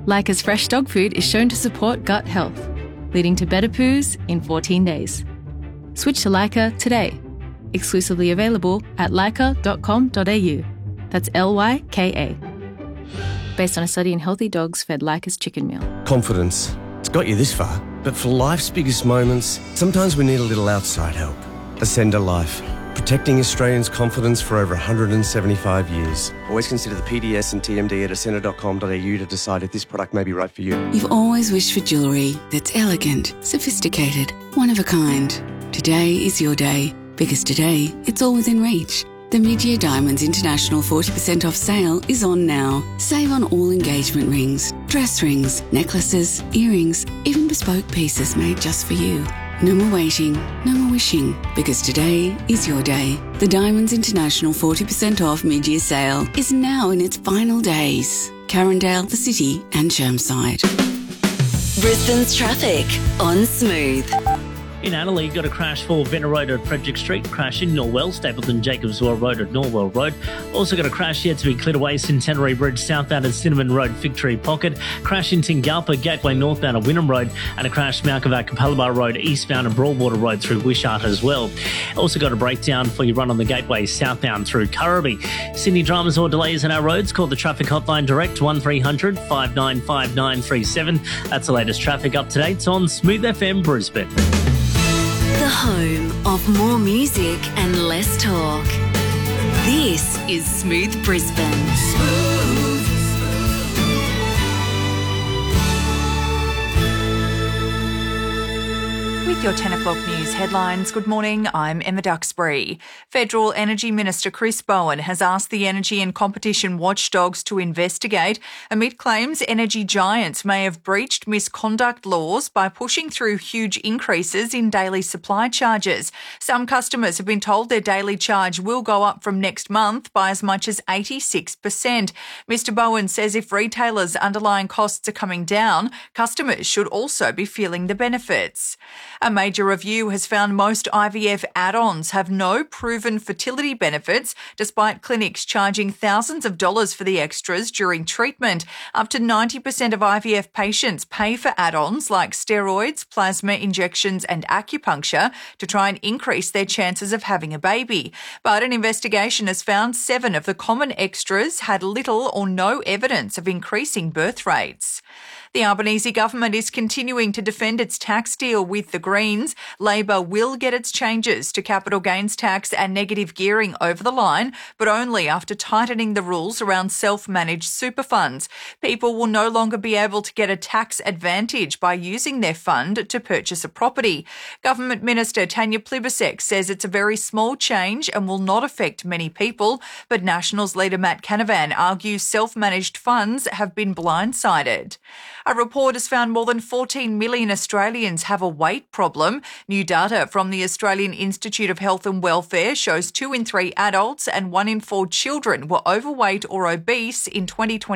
Leica's fresh dog food is shown to support gut health, leading to better poos in 14 days. Switch to Leica today. Exclusively available at leica.com.au. That's Lyka. Based on a study in healthy dogs fed Leica's chicken meal. Confidence. It's got you this far, but for life's biggest moments, sometimes we need a little outside help. Ascender Life. Protecting Australians' confidence for over 175 years. Always consider the PDS and TMD at ascender.com.au to decide if this product may be right for you. You've always wished for jewellery that's elegant, sophisticated, one of a kind. Today is your day, because today it's all within reach. The Mid-Year Diamonds International 40% off sale is on now. Save on all engagement rings, dress rings, necklaces, earrings, even bespoke pieces made just for you. No more waiting, no more wishing, because today is your day. The Diamonds International 40% off mid-year sale is now in its final days. Carindale, the City and Chermside. Brisbane's traffic on Smooth. In Adelaide, got a crash for Venner Road at Frederick Street, crash in Norwell, Stapleton Jacobswell Road at Norwell Road. Also got a crash yet to be cleared away, Centenary Bridge southbound at Cinnamon Road, Victory Pocket. Crash in Tingalpa Gateway northbound at Wynnum Road, and a crash Malcolm Capalaba Road eastbound and Broadwater Road through Wishart as well. Also got a breakdown for your run on the Gateway southbound through Currabee. Sydney dramas or delays in our roads, call the traffic hotline direct 1300 595937. That's the latest traffic up-to-dates on Smooth FM Brisbane. The home of more music and less talk. This is Smooth Brisbane. With your 10 o'clock news headlines, good morning, I'm Emma Duxbury. Federal Energy Minister Chris Bowen has asked the Energy and Competition Watchdogs to investigate amid claims energy giants may have breached misconduct laws by pushing through huge increases in daily supply charges. Some customers have been told their daily charge will go up from next month by as much as 86%. Mr Bowen says if retailers' underlying costs are coming down, customers should also be feeling the benefits. A major review has found most IVF add-ons have no proven fertility benefits, despite clinics charging thousands of dollars for the extras during treatment. Up to 90% of IVF patients pay for add-ons like steroids, plasma injections and acupuncture to try and increase their chances of having a baby. But an investigation has found 7 of the common extras had little or no evidence of increasing birth rates. The Albanese government is continuing to defend its tax deal with the Greens. Labor will get its changes to capital gains tax and negative gearing over the line, but only after tightening the rules around self-managed super funds. People will no longer be able to get a tax advantage by using their fund to purchase a property. Government Minister Tanya Plibersek says it's a very small change and will not affect many people, but Nationals leader Matt Canavan argues self-managed funds have been blindsided. A report has found more than 14 million Australians have a weight problem. New data from the Australian Institute of Health and Welfare shows 2 in 3 adults and 1 in 4 children were overweight or obese in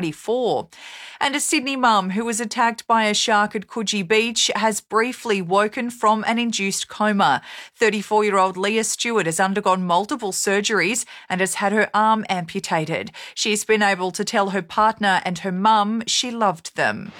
2024. And a Sydney mum who was attacked by a shark at Coogee Beach has briefly woken from an induced coma. 34-year-old Leah Stewart has undergone multiple surgeries and has had her arm amputated. She's been able to tell her partner and her mum she loved them.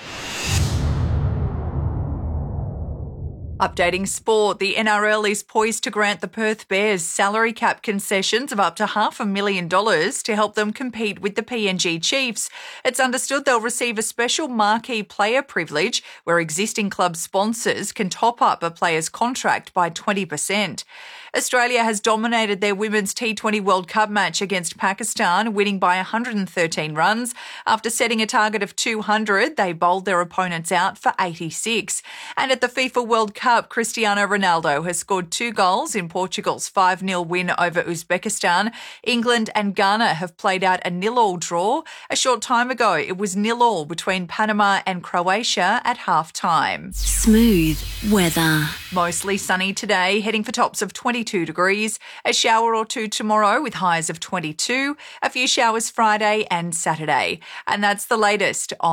Updating sport, the NRL is poised to grant the Perth Bears salary cap concessions of up to $500,000 to help them compete with the PNG Chiefs. It's understood they'll receive a special marquee player privilege where existing club sponsors can top up a player's contract by 20%. Australia has dominated their Women's T20 World Cup match against Pakistan, winning by 113 runs. After setting a target of 200, they bowled their opponents out for 86. And at the FIFA World Cup, Cristiano Ronaldo has scored 2 goals in Portugal's 5-0 win over Uzbekistan. England and Ghana have played out a 0-0 draw. A short time ago, it was 0-0 between Panama and Croatia at half-time. Smooth weather. Mostly sunny today, heading for tops of 22 degrees. A shower or two tomorrow with highs of 22. A few showers Friday and Saturday. And that's the latest on